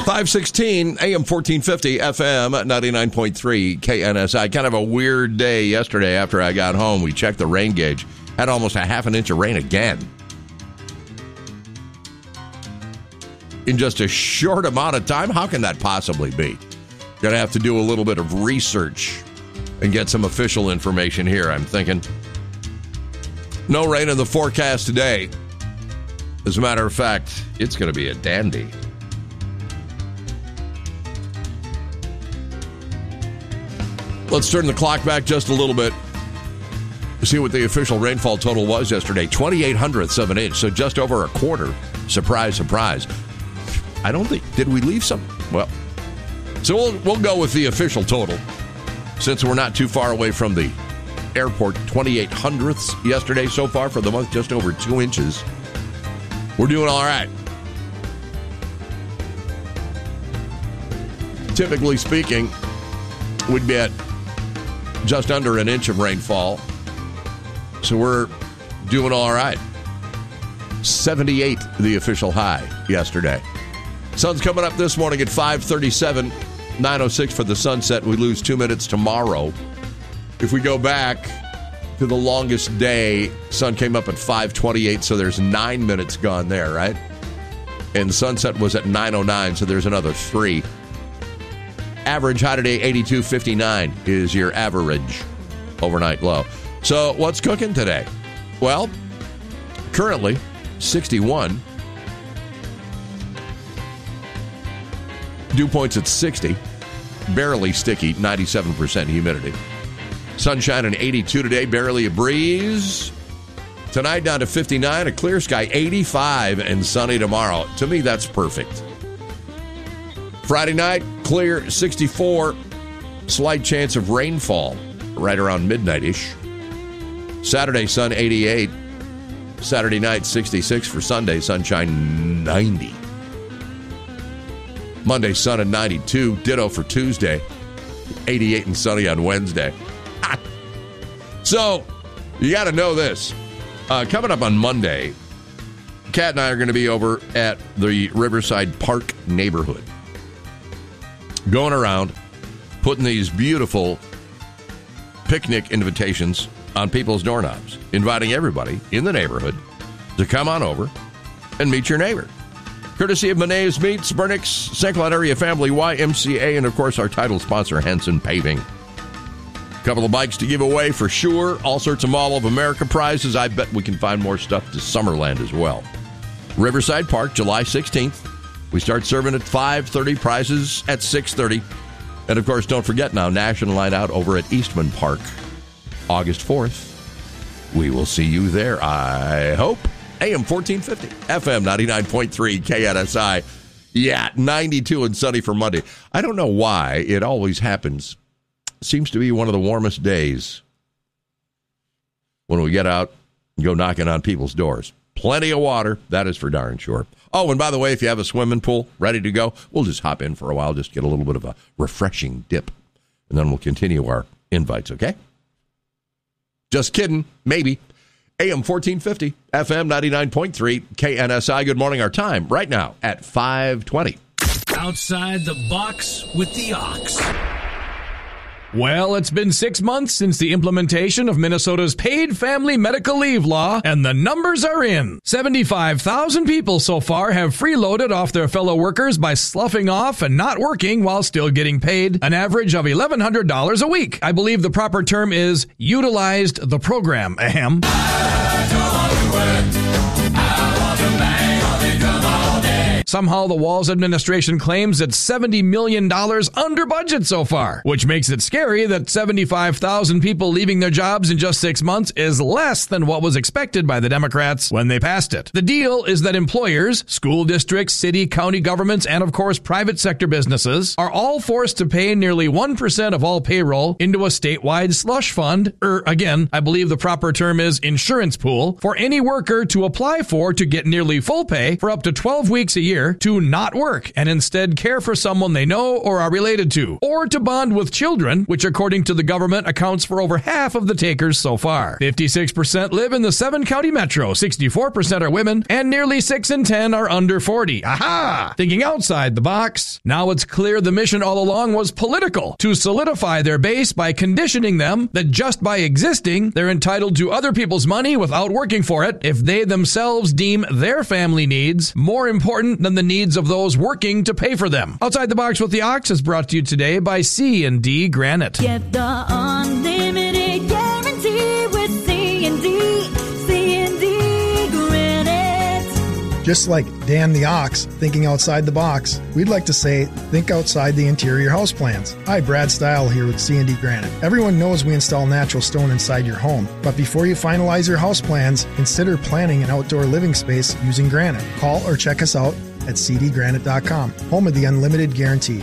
516 AM 1450 FM 99.3 KNSI. Kind of a weird day yesterday after I got home. We checked the rain gauge. Had almost a half an inch of rain again. In just a short amount of time? How can that possibly be? Going to have to do a little bit of research and get some official information here, I'm thinking. No rain in the forecast today. As a matter of fact, it's going to be a dandy. Let's turn the clock back just a little bit to see what the official rainfall total was yesterday. 0.28 of an inch, so just over a quarter. Surprise, surprise. I don't think, did we leave some? Well, so we'll go with the official total. Since we're not too far away from the airport, 0.28 yesterday so far for the month, just over 2 inches. We're doing all right. Typically speaking, we'd be at just under an inch of rainfall. So we're doing all right. 78, the official high yesterday. Sun's coming up this morning at 5:37, 9:06 for the sunset. We lose 2 minutes tomorrow. If we go back to the longest day, sun came up at 5:28, so there's 9 minutes gone there, right? And sunset was at 9:09, so there's another 3. Average high today, 82.59 is your average overnight low. So what's cooking today? Well, currently 61. Dew points at 60. Barely sticky, 97% humidity. Sunshine and 82 today, barely a breeze. Tonight down to 59, a clear sky, 85, and sunny tomorrow. To me, that's perfect. Friday night, clear, 64. Slight chance of rainfall right around midnight-ish. Saturday, sun, 88. Saturday night, 66 for Sunday, sunshine, 90. Monday, sun and 92. Ditto for Tuesday, 88 and sunny on Wednesday. So, you got to know this. Coming up on Monday, Kat and I are going to be over at the Riverside Park neighborhood. Going around, putting these beautiful picnic invitations on people's doorknobs, inviting everybody in the neighborhood to come on over and meet your neighbor. Courtesy of Monet's Meats, Burnix, St. Cloud Area Family, YMCA, and of course our title sponsor, Henson Paving. Couple of bikes to give away for sure. All sorts of Mall of America prizes. I bet we can find more stuff to Summerland as well. Riverside Park, July 16th. We start serving at 5:30, prizes at 6:30. And, of course, don't forget now, National Night Out over at Eastman Park, August 4th. We will see you there, I hope. AM 1450, FM 99.3, KNSI. Yeah, 92 and sunny for Monday. I don't know why it always happens. Seems to be one of the warmest days when we get out and go knocking on people's doors. Plenty of water, that is for darn sure. Oh, and by the way, if you have a swimming pool ready to go, we'll just hop in for a while, just get a little bit of a refreshing dip, and then we'll continue our invites, okay? Just kidding, maybe. AM 1450, FM 99.3, KNSI. Good morning, our time right now at 5:20. Outside the box with the ox. Well, it's been 6 months since the implementation of Minnesota's paid family medical leave law, and the numbers are in. 75,000 people so far have freeloaded off their fellow workers by sloughing off and not working while still getting paid an average of $1,100 a week. I believe the proper term is utilized the program. Ahem. Somehow the Walz administration claims it's $70 million under budget so far, which makes it scary that 75,000 people leaving their jobs in just 6 months is less than what was expected by the Democrats when they passed it. The deal is that employers, school districts, city, county governments, and of course private sector businesses are all forced to pay nearly 1% of all payroll into a statewide slush fund, again, I believe the proper term is insurance pool, for any worker to apply for to get nearly full pay for up to 12 weeks a year here to not work and instead care for someone they know or are related to, or to bond with children, which according to the government accounts for over half of the takers so far. 56% live in the 7-county metro, 64% are women, and nearly 6 in 10 are under 40. Aha! Thinking outside the box. Now it's clear the mission all along was political, to solidify their base by conditioning them that just by existing, they're entitled to other people's money without working for it if they themselves deem their family needs more important than the needs of those working to pay for them. Outside the Box with the Ox is brought to you today by C&D Granite. Get the unlimited guarantee with C&D Granite. Just like Dan the Ox thinking outside the box, we'd like to say think outside the interior house plans. Hi, Brad Stile here with C&D Granite. Everyone knows we install natural stone inside your home, but before you finalize your house plans, consider planning an outdoor living space using granite. Call or check us out at cdgranite.com, home of the unlimited guarantee.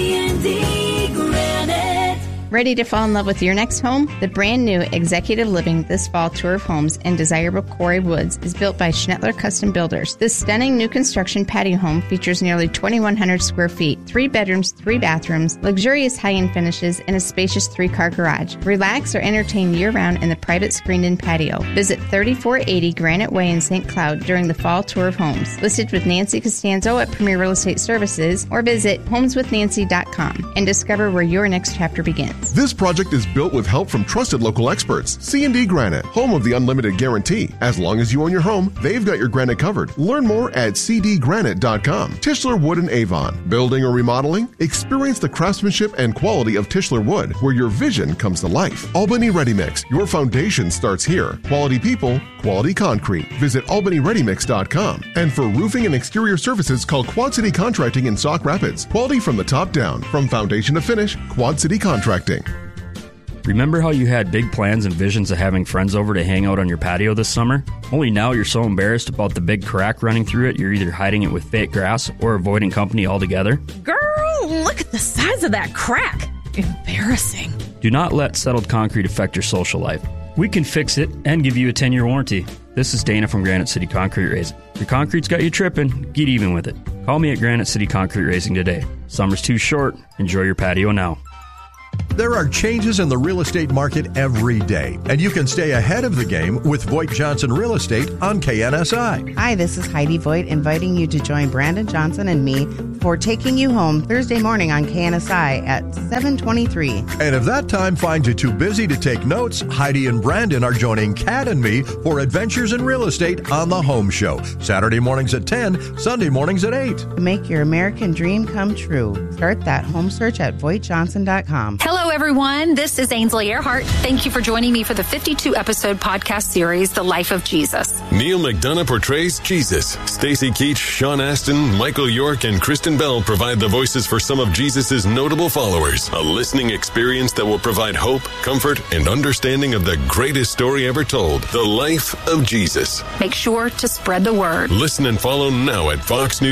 C&D Granite. Ready to fall in love with your next home? The brand new Executive Living This Fall Tour of Homes in desirable Quarry Woods is built by Schnettler Custom Builders. This stunning new construction patio home features nearly 2,100 square feet, 3 bedrooms, 3 bathrooms, luxurious high-end finishes, and a spacious 3-car garage. Relax or entertain year-round in the private screened-in patio. Visit 3480 Granite Way in St. Cloud during the Fall Tour of Homes. Listed with Nancy Costanzo at Premier Real Estate Services, or visit homeswithnancy.com and discover where your next chapter begins. This project is built with help from trusted local experts. C&D Granite, home of the unlimited guarantee. As long as you own your home, they've got your granite covered. Learn more at cdgranite.com. Tischler Wood and Avon. Building or remodeling? Experience the craftsmanship and quality of Tischler Wood, where your vision comes to life. Albany Ready Mix. Your foundation starts here. Quality people, quality concrete. Visit albanyreadymix.com. And for roofing and exterior services, call Quad City Contracting in Sauk Rapids. Quality from the top down. From foundation to finish, Quad City Contracting. Remember how you had big plans and visions of having friends over to hang out on your patio this summer? Only now you're so embarrassed about the big crack running through it, you're either hiding it with fake grass or avoiding company altogether. Girl, look at the size of that crack. Embarrassing. Do not let settled concrete affect your social life. We can fix it and give you a 10-year warranty. This is Dana from Granite City Concrete Raising. Your concrete's got you tripping, get even with it. Call me at Granite City Concrete Raising today. Summer's too short. Enjoy your patio now. There are changes in the real estate market every day, and you can stay ahead of the game with Voigt Johnson Real Estate on KNSI. Hi, this is Heidi Voigt, inviting you to join Brandon Johnson and me for Taking You Home Thursday morning on KNSI at 7:23. And if that time finds you too busy to take notes, Heidi and Brandon are joining Kat and me for Adventures in Real Estate on the Home Show. Saturday mornings at 10, Sunday mornings at 8. To make your American dream come true, start that home search at VoigtJohnson.com. Hello, everyone. This is Ainsley Earhart. Thank you for joining me for the 52-episode podcast series, The Life of Jesus. Neil McDonough portrays Jesus. Stacey Keach, Sean Astin, Michael York, and Kristen Bell provide the voices for some of Jesus' notable followers. A listening experience that will provide hope, comfort, and understanding of the greatest story ever told, The Life of Jesus. Make sure to spread the word. Listen and follow now at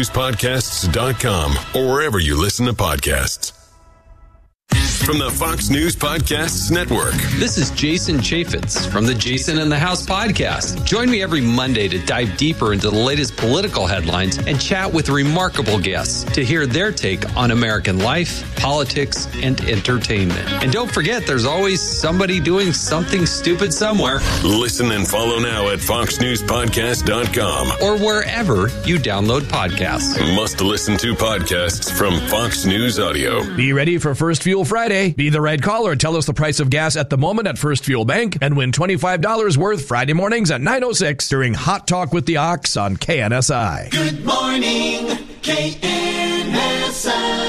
foxnewspodcasts.com or wherever you listen to podcasts. From the Fox News Podcasts Network. This is Jason Chaffetz from the Jason in the House podcast. Join me every Monday to dive deeper into the latest political headlines and chat with remarkable guests to hear their take on American life, politics, and entertainment. And don't forget, there's always somebody doing something stupid somewhere. Listen and follow now at foxnewspodcast.com or wherever you download podcasts. Must listen to podcasts from Fox News Audio. Be ready for First Fuel Friday. Be the right caller. Tell us the price of gas at the moment at First Fuel Bank and win $25 worth Friday mornings at 9:06 during Hot Talk with the Ox on KNSI. Good morning, KNSI.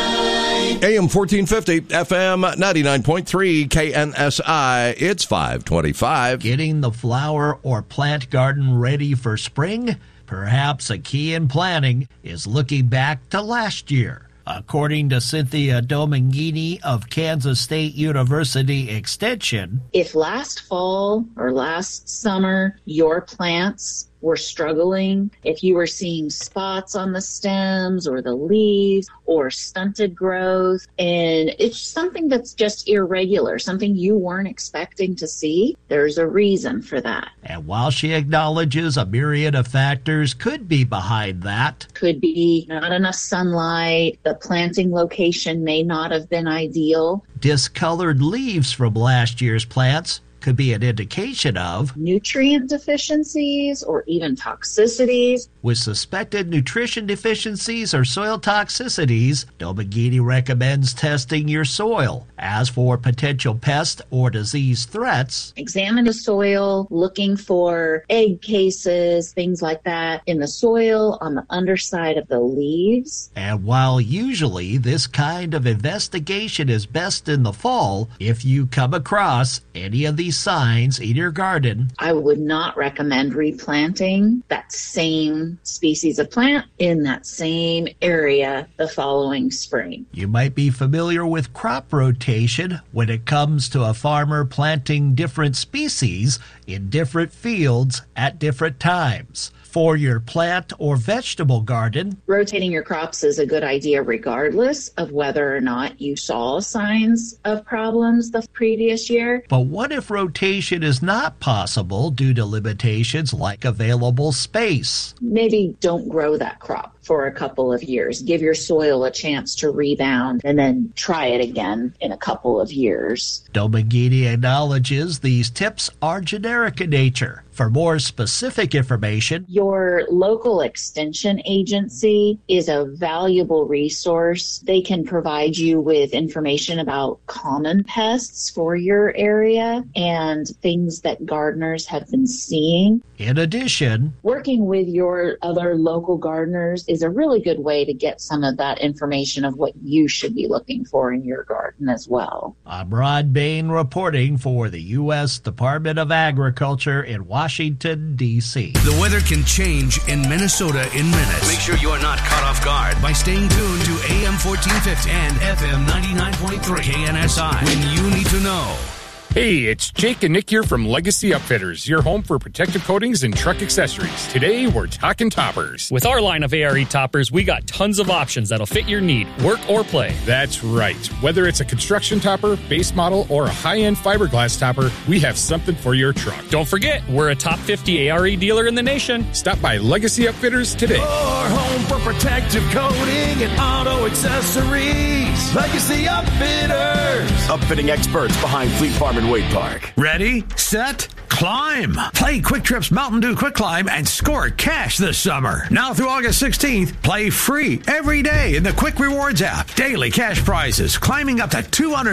AM 1450, FM 99.3, KNSI. It's 5:25. Getting the flower or plant garden ready for spring? Perhaps a key in planning is looking back to last year. According to Cynthia Domingini of Kansas State University Extension, if last fall or last summer your plants were struggling, if you were seeing spots on the stems or the leaves or stunted growth, and it's something that's just irregular, something you weren't expecting to see, there's a reason for that. And while she acknowledges a myriad of factors could be behind that, could be not enough sunlight, the planting location may not have been ideal, discolored leaves from last year's plants could be an indication of nutrient deficiencies or even toxicities. With suspected nutrition deficiencies or soil toxicities, Domagini recommends testing your soil. As for potential pest or disease threats, examine the soil, looking for egg cases, things like that in the soil, on the underside of the leaves. And while usually this kind of investigation is best in the fall, if you come across any of these signs in your garden, I would not recommend replanting that same species of plant in that same area the following spring. You might be familiar with crop rotation when it comes to a farmer planting different species in different fields at different times. For your plant or vegetable garden, rotating your crops is a good idea regardless of whether or not you saw signs of problems the previous year. But what if rotation is not possible due to limitations like available space? Maybe don't grow that crop for a couple of years. Give your soil a chance to rebound and then try it again in a couple of years. Domagini acknowledges these tips are generic in nature. For more specific information, your local extension agency is a valuable resource. They can provide you with information about common pests for your area and things that gardeners have been seeing. In addition, working with your other local gardeners is a really good way to get some of that information of what you should be looking for in your garden as well. I'm Rod Bain reporting for the U.S. Department of Agriculture in Washington, D.C. The weather can change in Minnesota in minutes. Make sure you are not caught off guard by staying tuned to AM 1450 and FM 99.3 KNSI when you need to know. Hey, it's Jake and Nick here from Legacy Upfitters, your home for protective coatings and truck accessories. Today, we're talking toppers. With our line of ARE toppers, we got tons of options that'll fit your need, work or play. That's right. Whether it's a construction topper, base model, or a high-end fiberglass topper, we have something for your truck. Don't forget, we're a top 50 ARE dealer in the nation. Stop by Legacy Upfitters today. Your home for protective coating and auto accessories. Legacy Upfitters. Upfitting experts behind Fleet Farm and Wade Park. Ready, set, climb. Play Quick Trip's Mountain Dew Quick Climb and score cash this summer. Now through August 16th, play free every day in the Quick Rewards app. Daily cash prizes climbing up to $200